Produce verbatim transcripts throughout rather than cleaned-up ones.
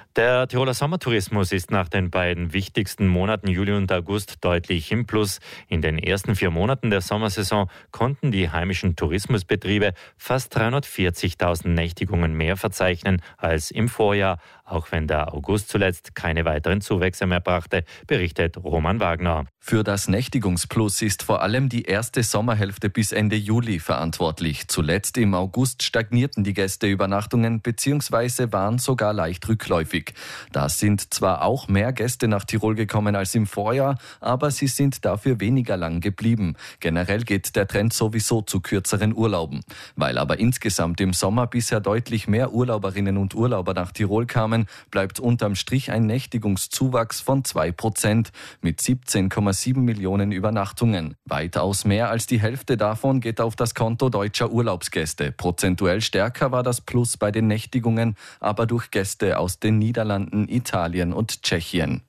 Der Tiroler Sommertourismus ist nach den beiden wichtigsten Monaten Juli und August deutlich im Plus. In den ersten vier Monaten der Sommersaison konnten die heimischen Tourismusbetriebe fast dreihundertvierzigtausend Nächtigungen mehr verzeichnen als im Vorjahr, auch wenn der August zuletzt keine weiteren Zuwächse mehr brachte, berichtet Roman Wagner. Für das Nächtigungsplus ist vor allem die erste Sommerhälfte bis Ende Juli verantwortlich. Zuletzt im August stagnierten die Gästeübernachtungen bzw. waren sogar leicht rückläufig. Da sind zwar auch mehr Gäste nach Tirol gekommen als im Vorjahr, aber sie sind dafür weniger lang geblieben. Generell geht der Trend sowieso zu kürzeren Urlauben. Weil aber insgesamt im Sommer bisher deutlich mehr Urlauberinnen und Urlauber nach Tirol kamen, bleibt unterm Strich ein Nächtigungszuwachs von zwei Prozent mit siebzehn Komma sieben Millionen Übernachtungen. Weitaus mehr als die Hälfte davon geht auf das Konto deutscher Urlaubsgäste. Prozentuell stärker war das Plus bei den Nächtigungen, aber durch Gäste aus den Niederlanden, Italien und Tschechien.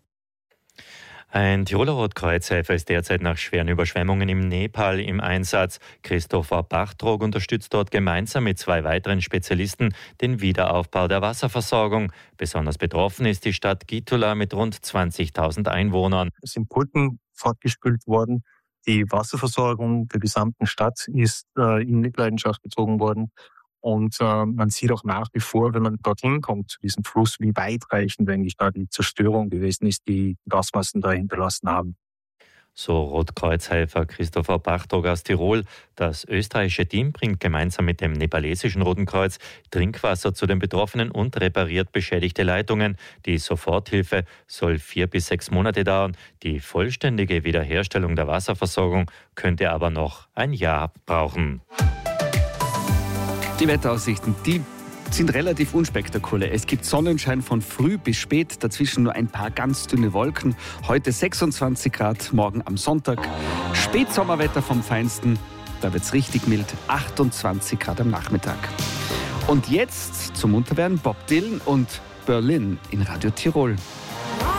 Ein Tiroler Rotkreuzhelfer ist derzeit nach schweren Überschwemmungen im Nepal im Einsatz. Christopher Bachtrog unterstützt dort gemeinsam mit zwei weiteren Spezialisten den Wiederaufbau der Wasserversorgung. Besonders betroffen ist die Stadt Gitula mit rund zwanzigtausend Einwohnern. Es sind Brücken fortgespült worden. Die Wasserversorgung der gesamten Stadt ist äh, in Mitleidenschaft gezogen worden. Und äh, man sieht auch nach wie vor, wenn man dorthin kommt, zu diesem Fluss, wie weitreichend eigentlich da die Zerstörung gewesen ist, die Gasmassen da hinterlassen haben. So Rotkreuzhelfer Christopher Bachtrog aus Tirol. Das österreichische Team bringt gemeinsam mit dem nepalesischen Roten Kreuz Trinkwasser zu den Betroffenen und repariert beschädigte Leitungen. Die Soforthilfe soll vier bis sechs Monate dauern. Die vollständige Wiederherstellung der Wasserversorgung könnte aber noch ein Jahr brauchen. Die Wetteraussichten, die sind relativ unspektakulär. Es gibt Sonnenschein von früh bis spät, dazwischen nur ein paar ganz dünne Wolken. Heute sechsundzwanzig Grad, morgen am Sonntag. Spätsommerwetter vom Feinsten, da wird es richtig mild, achtundzwanzig Grad am Nachmittag. Und jetzt zum Munterwerden Bob Dylan und Berlin in Radio Tirol.